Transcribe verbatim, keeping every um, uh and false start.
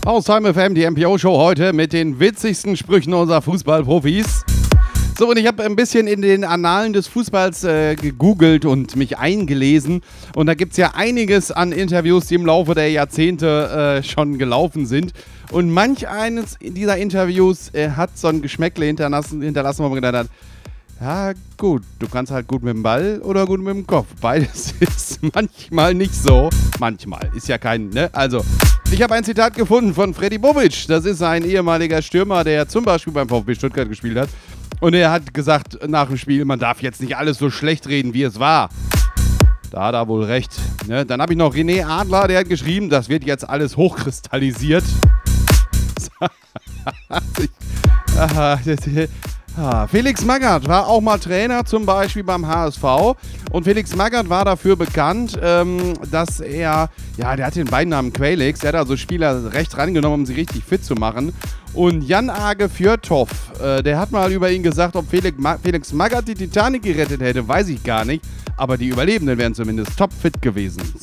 Haustime F M, die M P O-Show heute mit den witzigsten Sprüchen unserer Fußballprofis. So, und ich habe ein bisschen in den Annalen des Fußballs äh, gegoogelt und mich eingelesen. Und da gibt es ja einiges an Interviews, die im Laufe der Jahrzehnte äh, schon gelaufen sind. Und manch eines dieser Interviews äh, hat so ein Geschmäckle hinterlassen, hinterlassen, wo man gedacht hat, ja gut, du kannst halt gut mit dem Ball oder gut mit dem Kopf. Beides ist manchmal nicht so. Manchmal, ist ja kein, ne? Also, ich habe ein Zitat gefunden von Freddy Bobic. Das ist ein ehemaliger Stürmer, der zum Beispiel beim VfB Stuttgart gespielt hat. Und er hat gesagt nach dem Spiel, man darf jetzt nicht alles so schlecht reden, wie es war. Da hat er wohl recht. Ne? Dann habe ich noch René Adler, der hat geschrieben, das wird jetzt alles hochkristallisiert. Felix Magath war auch mal Trainer, zum Beispiel beim H S V. Und Felix Magath war dafür bekannt, ähm, dass er, ja, der hat den Beinamen Qualix, der hat also Spieler recht rangenommen, um sie richtig fit zu machen. Und Jan-Age Fjørtoft, äh, der hat mal über ihn gesagt, ob Felix, Ma- Felix Magath die Titanic gerettet hätte, weiß ich gar nicht. Aber die Überlebenden wären zumindest topfit gewesen.